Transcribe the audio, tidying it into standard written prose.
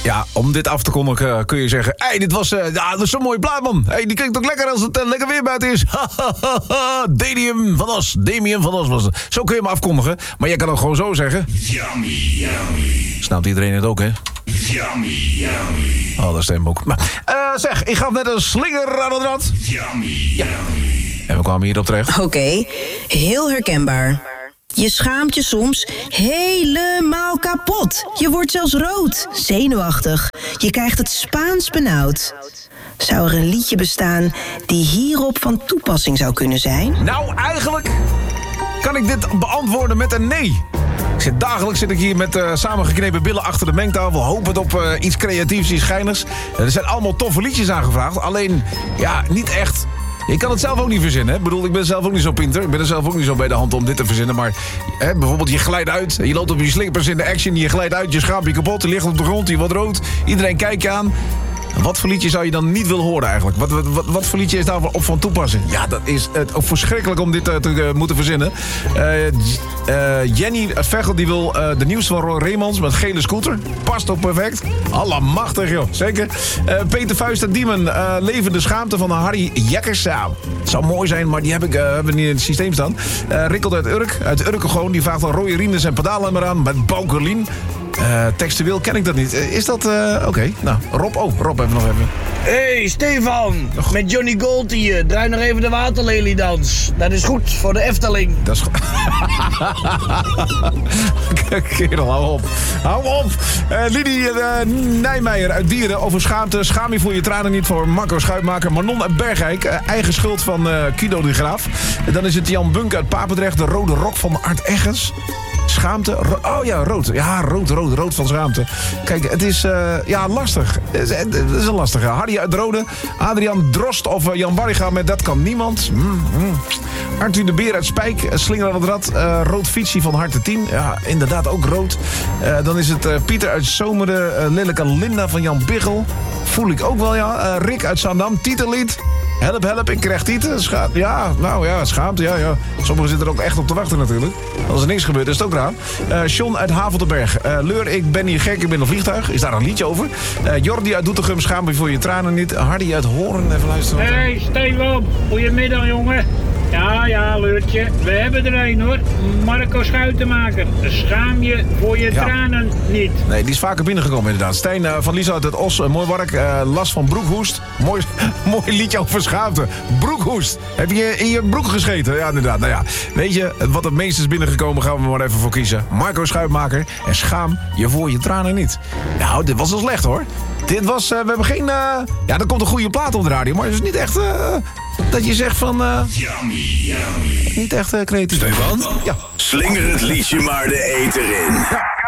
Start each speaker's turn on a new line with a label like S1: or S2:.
S1: Ja, om dit af te kondigen kun je zeggen... dit was dat is zo'n mooie plaat, man. Die klinkt ook lekker als het lekker weer buiten is. Damien van Os was het. Zo kun je hem afkondigen. Maar jij kan ook gewoon zo zeggen.
S2: Yummy, yummy.
S1: Snapt iedereen het ook, hè?
S2: Yummy, yummy.
S1: Oh, dat stemboek. Maar, zeg, ik gaf net een slinger aan het rad.
S2: Yummy, yummy.
S1: En we kwamen hierop terecht.
S3: Oké, heel herkenbaar. Je schaamt je soms helemaal kapot. Je wordt zelfs rood, zenuwachtig. Je krijgt het Spaans benauwd. Zou er een liedje bestaan die hierop van toepassing zou kunnen zijn?
S1: Nou, eigenlijk kan ik dit beantwoorden met een nee. Dagelijks zit ik hier met samengeknepen billen achter de mengtafel... hopend op iets creatiefs, iets geinigs. Er zijn allemaal toffe liedjes aangevraagd. Alleen, ja, niet echt... Je kan het zelf ook niet verzinnen. Hè? Ik bedoel, ik ben zelf ook niet zo pinter. Ik ben er zelf ook niet zo bij de hand om dit te verzinnen. Maar bijvoorbeeld, je glijdt uit. Je loopt op je slippers in de action. Je glijdt uit, je schaamt je kapot. Je ligt op de grond, je wordt rood. Iedereen kijkt je aan. Wat voor liedje zou je dan niet willen horen eigenlijk? Wat voor liedje is daarop van toepassing? Ja, dat is ook verschrikkelijk om dit te moeten verzinnen. Jenny uit Veghel die wil de nieuwste van Roy Reemans met gele scooter. Past ook perfect. Allemachtig, joh. Zeker. Peter Vuist uit Diemen. Levende schaamte van Harry Jekkers. Ja, het zou mooi zijn, maar die hebben niet in het systeem staan. Rikkelt uit Urk. Uit Urk gewoon. Die vraagt dan Roy Rienes en pedaallemmer aan met Boukerlien. Textueel ken ik dat niet. Is dat... Oké. Nou, Rob even nog even.
S4: Hey Stefan, met Johnny Gold hier. Draai nog even de waterleliedans. Dat is goed voor de Efteling.
S1: Dat is goed. Kerel, hou op. Lidie Nijmeijer uit Dieren over schaamte. Schaam je voor je tranen niet voor Marco Schuitmaker. Manon uit Bergijk, eigen schuld van Kido de Graaf. En dan is het Jan Bunk uit Papendrecht. De rode rok van Art Eggens. Schaamte. Oh ja, rood. Ja, rood van schaamte. Kijk, het is lastig. Het is een lastige. Hardy uit Rode. Adriaan Drost of Jan Barriga met Dat kan niemand. Arthur de Beer uit Spijk. Slinger aan het rad. Rood fietsie van Harte 10. Ja, inderdaad ook rood. Dan is het Pieter uit Zomeren. Lilleke Linda van Jan Biggel. Voel ik ook wel, ja. Rick uit Zaandam. Titellied. Help, ik krijg tieten. Schaamte, ja. Sommigen zitten er ook echt op te wachten natuurlijk. Als er niks gebeurt, is het ook raar. John uit Haveltenberg. Leur, ik ben hier gek, ik ben een vliegtuig. Is daar een liedje over? Jordi uit Doetinchem, schaam je voor je tranen niet. Hardy uit Hoorn, even luisteren.
S5: Hey, Stefan. Goedemiddag, jongen. Ja, Leurtje. We hebben er een, hoor. Marco Schuitenmaker. Schaam je voor je tranen niet.
S1: Nee, die is vaker binnengekomen inderdaad. Stijn van Lies uit het Os, mooi werk. Las van Broekhoest. Mooi liedje over schaamte. Broekhoest. Heb je in je broek gescheten? Ja, inderdaad. Nou ja, weet je, wat het meest is binnengekomen, gaan we maar even voor kiezen. Marco Schuitmaker. En schaam je voor je tranen niet. Nou, dit was wel slecht, hoor. Dit was, we hebben geen... er komt een goede plaat op de radio, maar het is niet echt... dat je zegt van...
S2: Yummy.
S1: Niet echt creatief.
S6: Stefan?
S1: Ja.
S6: Slinger het liedje maar de eter in.
S1: Ja.